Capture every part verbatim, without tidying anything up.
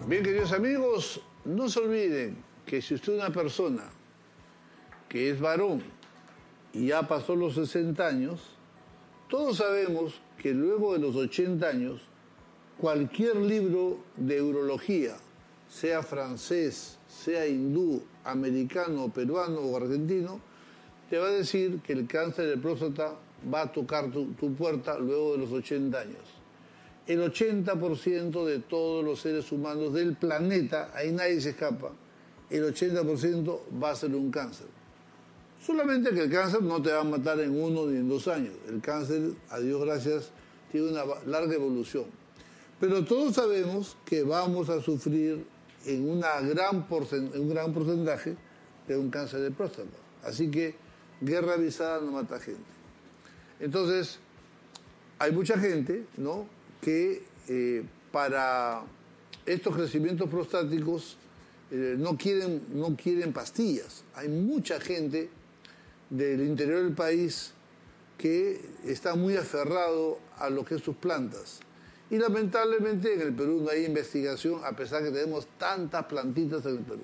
Bien, queridos amigos, no se olviden que si usted es una persona que es varón y ya pasó los sesenta años, todos sabemos que luego de los ochenta años, cualquier libro de urología, sea francés, sea hindú, americano, peruano o argentino, te va a decir que el cáncer de próstata va a tocar tu, tu puerta luego de los ochenta años. El ochenta por ciento de todos los seres humanos del planeta, ahí nadie se escapa, el ochenta por ciento va a ser un cáncer. Solamente que el cáncer no te va a matar en uno ni en dos años. El cáncer, a Dios gracias, tiene una larga evolución. Pero todos sabemos que vamos a sufrir en, una gran porcent- en un gran porcentaje de un cáncer de próstata. Así que guerra avisada no mata gente. Entonces, hay mucha gente, ¿no?, que eh, para estos crecimientos prostáticos eh, no quieren, no quieren pastillas. Hay mucha gente del interior del país que está muy aferrado a lo que es sus plantas. Y lamentablemente en el Perú no hay investigación, a pesar que tenemos tantas plantitas en el Perú.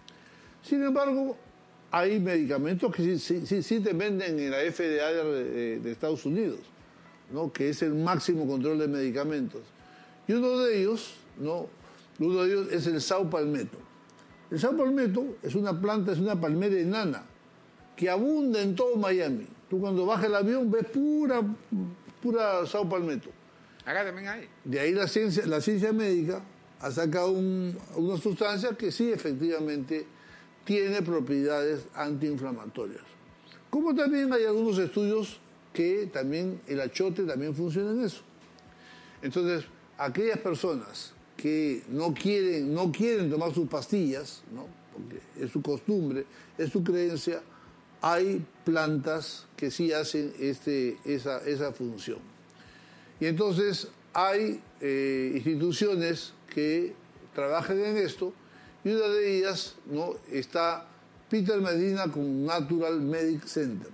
Sin embargo, hay medicamentos que sí, sí, sí, sí te venden en la F D A de, de Estados Unidos, ¿no?, que es el máximo control de medicamentos. Y uno de ellos, ¿no?, uno de ellos es el Sao Palmetto. El Sao Palmetto es una planta, es una palmera enana que abunda en todo Miami. Tú cuando bajas el avión ves pura, pura Sao Palmetto. Acá también hay. De ahí la ciencia, la ciencia médica ha sacado un, una sustancia que sí efectivamente tiene propiedades antiinflamatorias. Como también hay algunos estudios que también el achote también funciona en eso. Entonces, aquellas personas que no quieren, no quieren tomar sus pastillas, ¿no?, porque es su costumbre, es su creencia, hay plantas que sí hacen este, esa, esa función. Y entonces hay eh, instituciones que trabajan en esto, y una de ellas, ¿no?, está Peter Medina con Natural Medic Center.